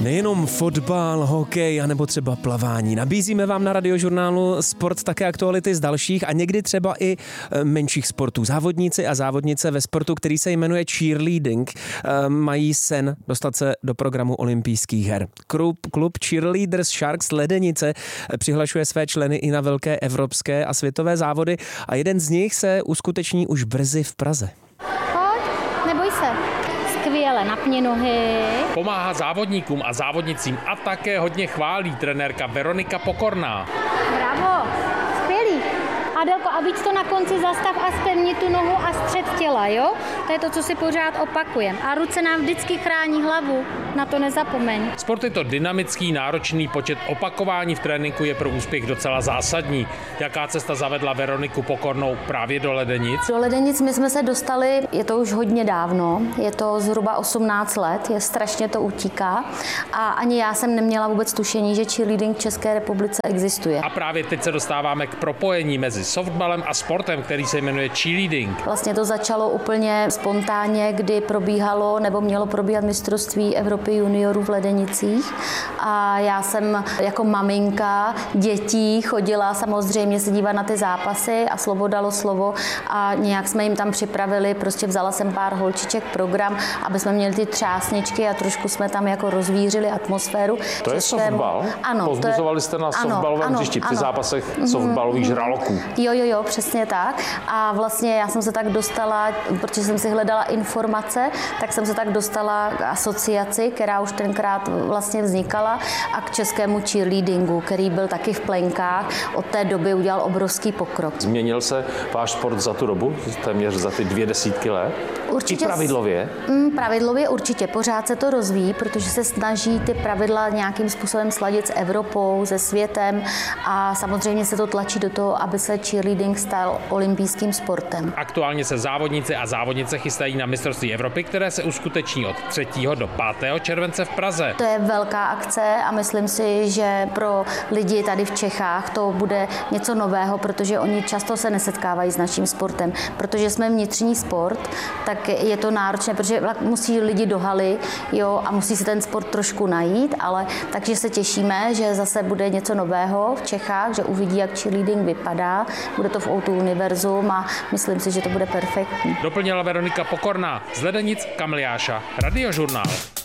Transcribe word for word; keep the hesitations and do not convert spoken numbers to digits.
Nejenom fotbal, hokej a nebo třeba plavání. Nabízíme vám na Radiožurnálu Sport také aktuality z dalších a někdy třeba i menších sportů. Závodníci a závodnice ve sportu, který se jmenuje cheerleading, mají sen dostat se do programu olympijských her. Klub, klub Cheerleaders Sharks Ledenice přihlašuje své členy i na velké evropské a světové závody a jeden z nich se uskuteční už brzy v Praze. Pojď, neboj se. Skvěle, napni nohy. Pomáhá závodníkům a závodnicím a také hodně chválí trenérka Veronika Pokorná. Bravo, skvělý. Adelko, a víc to na konci zastav a zpevni tu nohu a střed těla, jo? To je to, co si pořád opakujeme. A ruce nám vždycky chrání hlavu, na to nezapomeň. Sport je to dynamický, náročný, počet opakování v tréninku je pro úspěch docela zásadní. Jaká cesta zavedla Veroniku Pokornou právě do Ledenic? Do Ledenic my jsme se dostali, je to už hodně dávno, je to zhruba osmnáct let, je strašně to utíká a ani já jsem neměla vůbec tušení, že cheerleading v České republice existuje. A právě teď se dostáváme k propojení mezi softballem a sportem, který se jmenuje cheerleading. Vlastně to začalo úplně spontánně, kdy probíhalo nebo mělo probíhat mistrovství Evropy juniorů v Ledenicích a já jsem jako maminka dětí chodila samozřejmě se dívat na ty zápasy a slovo dalo slovo a nějak jsme jim tam připravili, prostě vzala jsem pár holčiček program, aby jsme měli ty třásničky a trošku jsme tam jako rozvířili atmosféru. To je softball? Ano. Pozbuzovali jste na softballovém hřišti při zápasech softballových žraloků. Jo, jo, jo, přesně tak. A vlastně já jsem se tak dostala, protože jsem si hledala informace, tak jsem se tak dostala k asociaci, která už tenkrát vlastně vznikala a k českému cheerleadingu, který byl taky v plenkách. Od té doby udělal obrovský pokrok. Změnil se váš sport za tu dobu, téměř za ty dvě desítky let? Určitě. I pravidlově? Mm, pravidlově určitě. Pořád se to rozvíjí, protože se snaží ty pravidla nějakým způsobem sladit s Evropou, se světem a samozřejmě se to tlačí do toho, aby se cheerleading stal olympijským sportem. Aktuálně se závodníci a závodnice chystají na mistrovství Evropy, které se uskuteční od třetího do pátého července v Praze. To je velká akce a myslím si, že pro lidi tady v Čechách to bude něco nového, protože oni často se nesetkávají s naším sportem. Protože jsme vnitřní sport, tak je to náročné, protože musí lidi do haly, jo, a musí se ten sport trošku najít, ale takže se těšíme, že zase bude něco nového v Čechách, že uvidí, jak cheerleading vypadá. Bude to v O dva Univerzum a myslím si, že to bude perfektní. Doplnila Veronika Pokorná z Ledenic Kamiliáša, Radiožurnál.